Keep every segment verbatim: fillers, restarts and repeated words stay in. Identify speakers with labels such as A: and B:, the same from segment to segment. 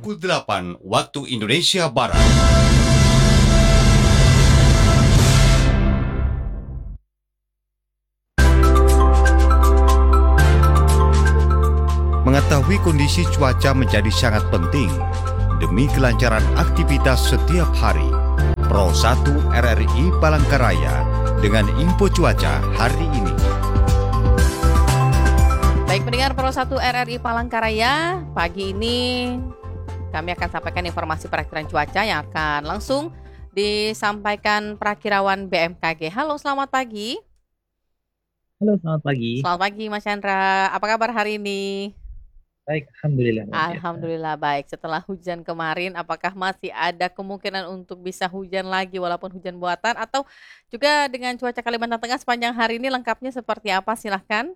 A: pukul delapan waktu Indonesia Barat. Mengetahui kondisi cuaca menjadi sangat penting demi kelancaran aktivitas setiap hari. Pro satu R R I Palangkaraya dengan info cuaca hari ini.
B: Baik pendengar Pro satu R R I Palangkaraya, pagi ini kami akan sampaikan informasi perakhiran cuaca yang akan langsung disampaikan perakirawan B M K G. Halo, selamat pagi.
C: Halo, selamat pagi.
B: Selamat pagi Mas Chandra, apa kabar hari ini?
C: Baik, Alhamdulillah.
B: Alhamdulillah baik. Setelah hujan kemarin, apakah masih ada kemungkinan untuk bisa hujan lagi walaupun hujan buatan, atau juga dengan cuaca Kalimantan Tengah sepanjang hari ini lengkapnya seperti apa? Silahkan.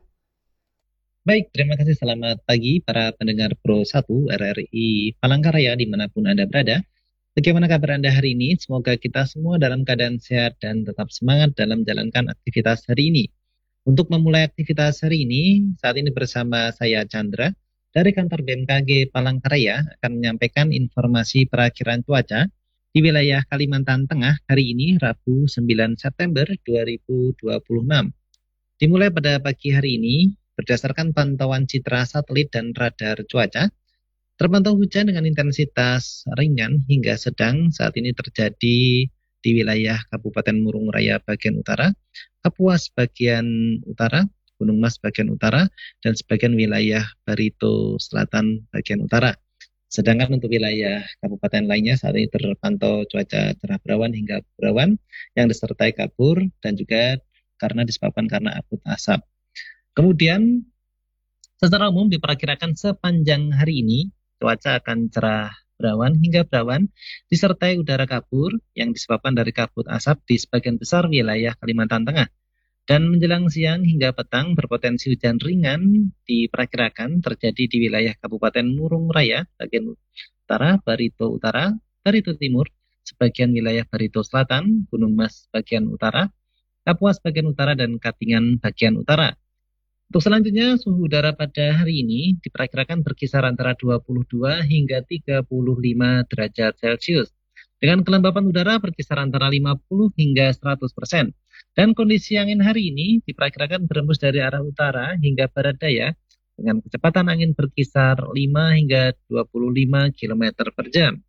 C: Baik, terima kasih. Selamat pagi para pendengar Pro satu R R I Palangkaraya dimanapun Anda berada. Bagaimana kabar Anda hari ini? Semoga kita semua dalam keadaan sehat dan tetap semangat dalam menjalankan aktivitas hari ini. Untuk memulai aktivitas hari ini, saat ini bersama saya Chandra dari kantor B M K G Palangkaraya akan menyampaikan informasi perakhiran cuaca di wilayah Kalimantan Tengah hari ini Rabu sembilan September dua ribu dua puluh enam. Dimulai pada pagi hari ini, berdasarkan pantauan citra satelit dan radar cuaca, terpantau hujan dengan intensitas ringan hingga sedang saat ini terjadi di wilayah Kabupaten Murung Raya bagian utara, Kapuas bagian utara, Gunung Mas bagian utara, dan sebagian wilayah Barito Selatan bagian utara. Sedangkan untuk wilayah kabupaten lainnya saat ini terpantau cuaca cerah berawan hingga berawan yang disertai kabur dan juga karena disebabkan karena kabut asap. Kemudian secara umum diperkirakan sepanjang hari ini cuaca akan cerah berawan hingga berawan disertai udara kabur yang disebabkan dari kabut asap di sebagian besar wilayah Kalimantan Tengah. Dan menjelang siang hingga petang berpotensi hujan ringan diperkirakan terjadi di wilayah Kabupaten Murung Raya bagian utara, Barito Utara, Barito Timur, sebagian wilayah Barito Selatan, Gunung Mas bagian utara, Kapuas bagian utara, dan Katingan bagian utara. Untuk selanjutnya, suhu udara pada hari ini diperkirakan berkisar antara dua puluh dua hingga tiga puluh lima derajat Celcius. Dengan kelembapan udara berkisar antara lima puluh hingga seratus persen. Dan kondisi angin hari ini diperkirakan berembus dari arah utara hingga barat daya dengan kecepatan angin berkisar lima hingga dua puluh lima kilometer per jam.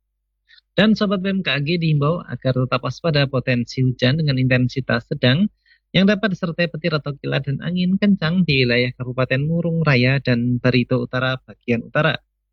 C: Dan Sobat B M K G diimbau agar tetap waspada potensi hujan dengan intensitas sedang yang dapat disertai petir atau kilat dan angin kencang di wilayah Kabupaten Murung Raya dan Barito Utara bagian utara.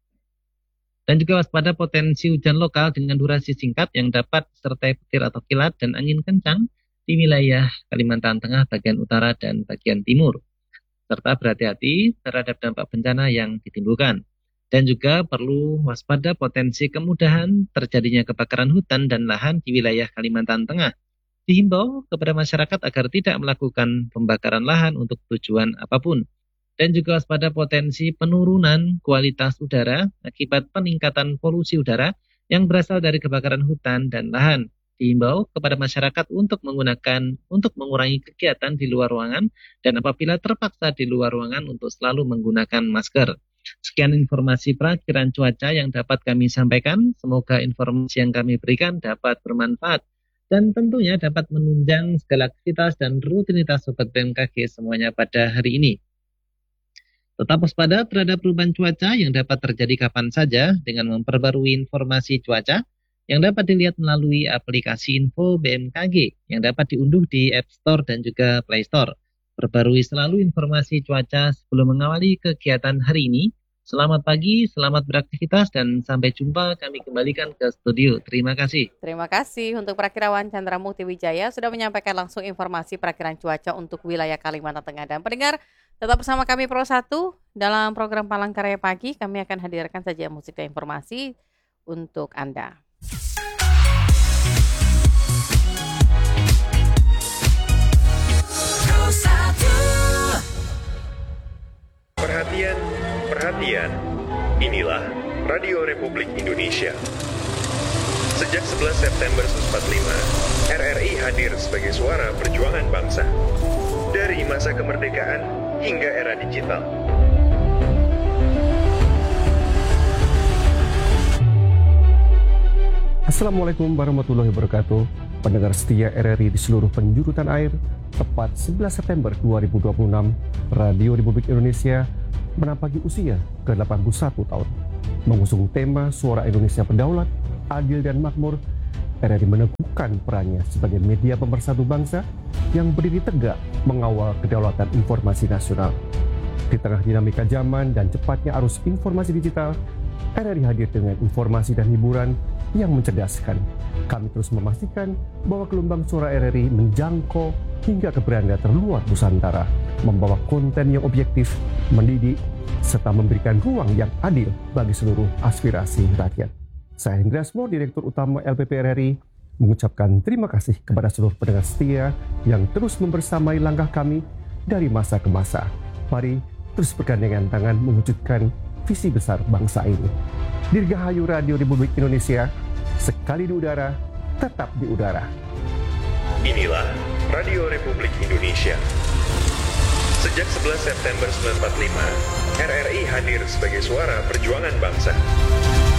C: Dan juga waspada potensi hujan lokal dengan durasi singkat yang dapat disertai petir atau kilat dan angin kencang di wilayah Kalimantan Tengah bagian utara dan bagian timur. Serta berhati-hati terhadap dampak bencana yang ditimbulkan. Dan juga perlu waspada potensi kemudahan terjadinya kebakaran hutan dan lahan di wilayah Kalimantan Tengah. Dihimbau kepada masyarakat agar tidak melakukan pembakaran lahan untuk tujuan apapun. Dan juga waspada potensi penurunan kualitas udara akibat peningkatan polusi udara yang berasal dari kebakaran hutan dan lahan. Dihimbau kepada masyarakat untuk menggunakan, untuk mengurangi kegiatan di luar ruangan dan apabila terpaksa di luar ruangan untuk selalu menggunakan masker. Sekian informasi perakhiran cuaca yang dapat kami sampaikan. Semoga informasi yang kami berikan dapat bermanfaat dan tentunya dapat menunjang segala aktivitas dan rutinitas Sobat B M K G semuanya pada hari ini. Tetap waspada terhadap perubahan cuaca yang dapat terjadi kapan saja dengan memperbarui informasi cuaca yang dapat dilihat melalui aplikasi Info B M K G yang dapat diunduh di App Store dan juga Play Store. Perbarui selalu informasi cuaca sebelum mengawali kegiatan hari ini. Selamat pagi, selamat beraktivitas, dan sampai jumpa. Kami kembalikan ke studio. Terima kasih.
B: Terima kasih untuk perakirawan Chandra Mukti Wijaya sudah menyampaikan langsung informasi perakhiran cuaca untuk wilayah Kalimantan Tengah. Dan pendengar, tetap bersama kami Pro satu dalam program Palangkaraya Pagi. Kami akan hadirkan saja musik dan informasi untuk Anda.
D: Perhatian, perhatian. Inilah Radio Republik Indonesia. Sejak sebelas September seribu sembilan ratus empat puluh lima, R R I hadir sebagai suara perjuangan bangsa. Dari masa kemerdekaan hingga era digital.
E: Assalamualaikum warahmatullahi wabarakatuh. Pendengar setia R R I di seluruh penjuru tanah air, tepat sebelas September dua ribu dua puluh enam, Radio Republik Indonesia menapaki usia ke delapan puluh satu tahun. Mengusung tema Suara Indonesia Berdaulat, Adil dan Makmur, R R I meneguhkan perannya sebagai media pemersatu bangsa yang berdiri tegak mengawal kedaulatan informasi nasional. Di tengah dinamika zaman dan cepatnya arus informasi digital, R R I hadir dengan informasi dan hiburan yang mencerdaskan. Kami terus memastikan bahwa gelombang suara R R I menjangkau hingga ke beranda terluar Nusantara, membawa konten yang objektif, mendidik, serta memberikan ruang yang adil bagi seluruh aspirasi rakyat. Saya Hendra Asmor, Direktur Utama L P P R R I, mengucapkan terima kasih kepada seluruh pendengar setia yang terus membersamai langkah kami dari masa ke masa. Mari terus bergandengan tangan mewujudkan visi besar bangsa ini. Dirgahayu Radio Republik Indonesia, sekali di udara, tetap di udara.
D: Inilah Radio Republik Indonesia. Sejak sebelas September seribu sembilan ratus empat puluh lima, R R I hadir sebagai suara perjuangan bangsa.